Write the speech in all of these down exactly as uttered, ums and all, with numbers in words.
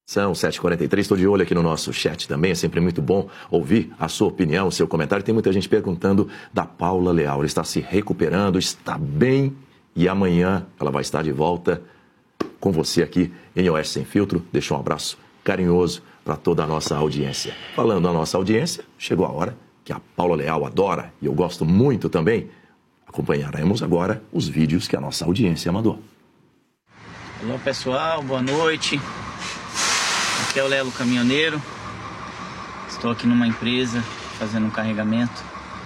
São sete e quarenta e três, estou de olho aqui no nosso chat também, é sempre muito bom ouvir a sua opinião, o seu comentário. Tem muita gente perguntando da Paula Leal, ela está se recuperando, está bem e amanhã ela vai estar de volta com você aqui em Oeste Sem Filtro. Deixa um abraço carinhoso para toda a nossa audiência. Falando da nossa audiência, chegou a hora que a Paula Leal adora e eu gosto muito também. Acompanharemos agora os vídeos que a nossa audiência mandou. Olá pessoal, boa noite. Aqui é o Lelo Caminhoneiro. Estou aqui numa empresa fazendo um carregamento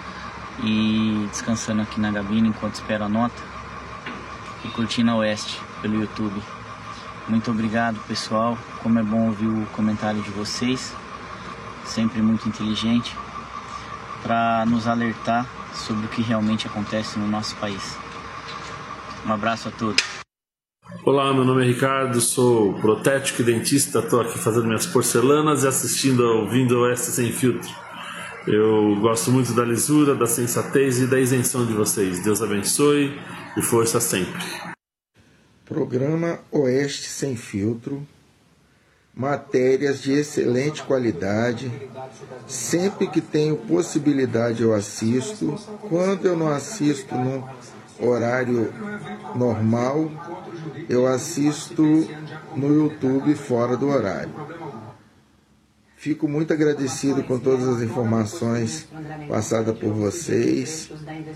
e descansando aqui na gabine enquanto espero a nota e curtindo a Oeste pelo YouTube. Muito obrigado pessoal, como é bom ouvir o comentário de vocês, sempre muito inteligente, para nos alertar sobre o que realmente acontece no nosso país. Um abraço a todos. Olá, meu nome é Ricardo, sou protético e dentista, estou aqui fazendo minhas porcelanas e assistindo, ouvindo o Oeste Sem Filtro. Eu gosto muito da lisura, da sensatez e da isenção de vocês. Deus abençoe e força sempre. Programa Oeste Sem Filtro, matérias de excelente qualidade. Sempre que tenho possibilidade eu assisto. Quando eu não assisto no horário normal, eu assisto no YouTube fora do horário. Fico muito agradecido com todas as informações passadas por vocês.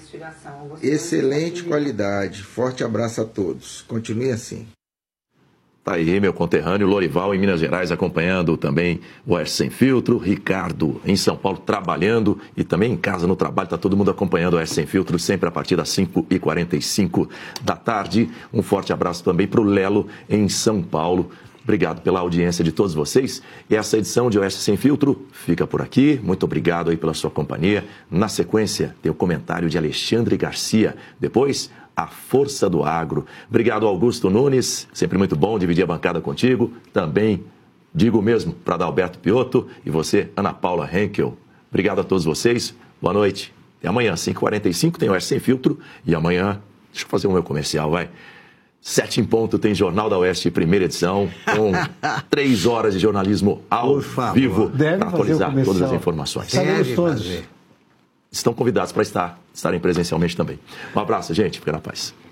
Excelente qualidade. Forte abraço a todos. Continue assim. Tá aí meu conterrâneo Lorival em Minas Gerais acompanhando também o Oeste Sem Filtro, Ricardo em São Paulo trabalhando e também em casa no trabalho, tá todo mundo acompanhando o Oeste Sem Filtro sempre a partir das cinco e quarenta e cinco da tarde. Um forte abraço também para o Lelo em São Paulo. Obrigado pela audiência de todos vocês. E essa edição de Oeste Sem Filtro fica por aqui. Muito obrigado aí pela sua companhia. Na sequência, tem o comentário de Alexandre Garcia. Depois, a força do agro. Obrigado, Augusto Nunes. Sempre muito bom dividir a bancada contigo. Também digo mesmo para Adalberto Piotto e você, Ana Paula Henkel. Obrigado a todos vocês. Boa noite. Até amanhã, cinco e quarenta e cinco, tem Oeste Sem Filtro. E amanhã, deixa eu fazer o meu comercial, vai. Sete em ponto tem Jornal da Oeste, primeira edição, com três horas de jornalismo ao vivo para atualizar todas as informações. Sabemos todos. Estão convidados para estar, estarem presencialmente também. Um abraço, gente. Fica na paz.